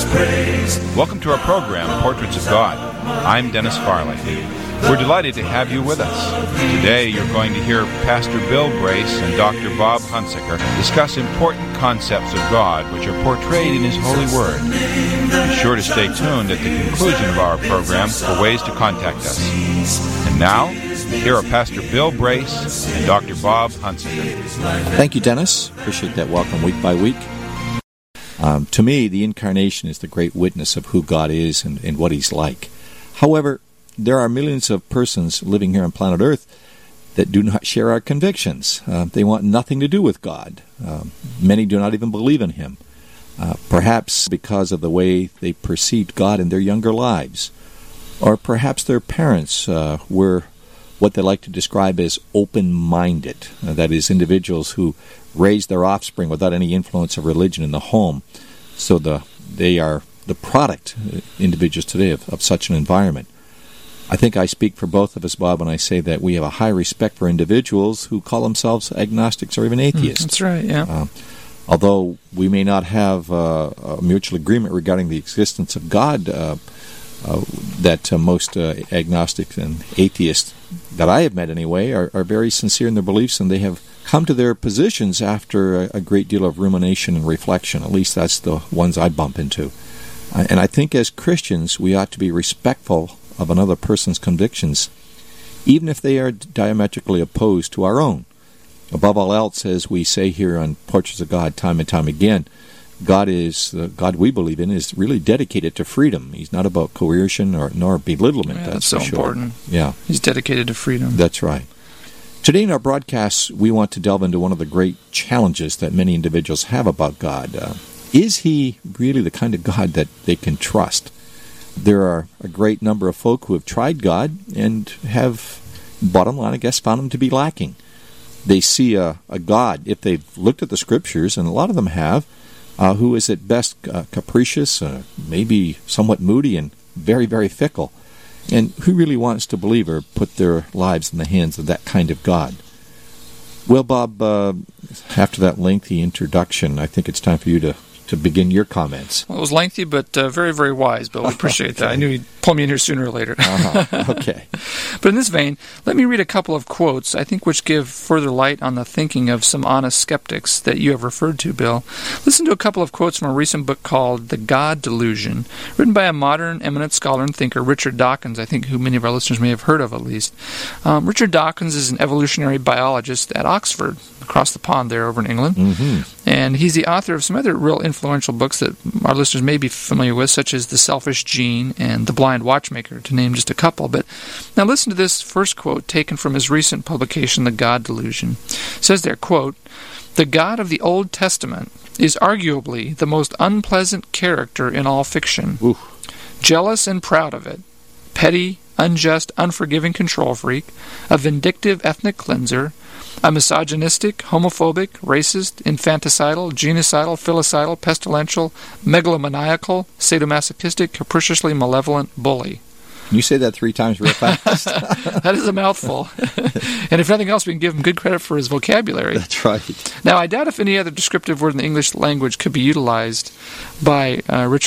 Welcome to our program, Portraits of God. I'm Dennis Farley. We're delighted to have you with us. Today you're going to hear Pastor Bill Brace and Dr. Bob Hunsaker discuss important concepts of God which are portrayed in His holy Word. Be sure to stay tuned at the conclusion of our program for ways to contact us. And now, here are Pastor Bill Brace and Dr. Bob Hunsaker. Thank you, Dennis. Appreciate that welcome week by week. To me, the Incarnation is the great witness of who God is and what He's like. However, there are millions of persons living here on planet Earth that do not share our convictions. They want nothing to do with God. Many do not even believe in Him, perhaps because of the way they perceived God in their younger lives. Or perhaps their parents were what they like to describe as open-minded. That is, individuals who raise their offspring without any influence of religion in the home. So they are the product, individuals today, of such an environment. I think I speak for both of us, Bob, when I say that we have a high respect for individuals who call themselves agnostics or even atheists. That's right, yeah. Although we may not have a mutual agreement regarding the existence of God, that most agnostics and atheists that I have met anyway are very sincere in their beliefs, and they have come to their positions after a great deal of rumination and reflection. At least that's the ones I bump into. And I think as Christians we ought to be respectful of another person's convictions, even if they are diametrically opposed to our own. Above all else, as we say here on Portraits of God time and time again, God is the God we believe in is really dedicated to freedom. He's not about coercion nor belittlement. Yeah, that's so for sure. important. Yeah, He's dedicated to freedom. That's right. Today in our broadcast, we want to delve into one of the great challenges that many individuals have about God. Is He really the kind of God that they can trust? There are a great number of folk who have tried God and have, bottom line, I guess, found Him to be lacking. They see a God, if they've looked at the Scriptures, and a lot of them have, who is at best capricious, maybe somewhat moody, and very, very fickle. And who really wants to believe or put their lives in the hands of that kind of God? Well, Bob, after that lengthy introduction, I think it's time for you to begin your comments. Well, it was lengthy, but very, very wise, Bill. We appreciate Okay. that. I knew he'd pull me in here sooner or later. Okay. But in this vein, let me read a couple of quotes, I think, which give further light on the thinking of some honest skeptics that you have referred to, Bill. Listen to a couple of quotes from a recent book called The God Delusion, written by a modern, eminent scholar and thinker, Richard Dawkins, I think who many of our listeners may have heard of at least. Richard Dawkins is an evolutionary biologist at Oxford, across the pond there over in England. Mm-hmm. And he's the author of some other real influential books that our listeners may be familiar with, such as The Selfish Gene and The Blind Watchmaker, to name just a couple. But now listen to this first quote taken from his recent publication, The God Delusion. It says there, quote, "The God of the Old Testament is arguably the most unpleasant character in all fiction. Ooh. Jealous and proud of it, petty, unjust, unforgiving control freak, a vindictive ethnic cleanser, a misogynistic, homophobic, racist, infanticidal, genocidal, filicidal, pestilential, megalomaniacal, sadomasochistic, capriciously malevolent bully." Can you say that 3 times real fast? That is a mouthful. And if nothing else, we can give him good credit for his vocabulary. That's right. Now, I doubt if any other descriptive word in the English language could be utilized by Richard